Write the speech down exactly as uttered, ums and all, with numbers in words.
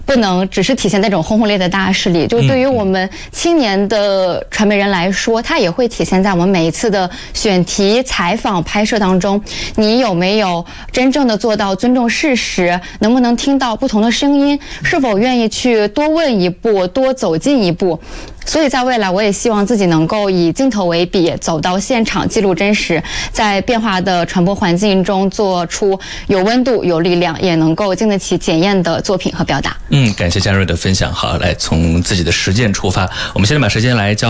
不能只是体现在这种轰轰烈烈的大事里，就对于我们青年的传媒人来说，它也会体现在我们每一次的选题、采访、拍摄当中，你有没有真正的做到尊重事实，能不能听到不同的声音，是否愿意去多问一步，多走近一步。所以在未来，我也希望自己能够以镜头为笔，走到现场，记录真实，在变化的传播环境中做出有温度、有力量，也能够经得起检验的作品和表达。 嗯，感谢嘉瑞的分享。好，来从自己的实践出发，我们现在把时间来交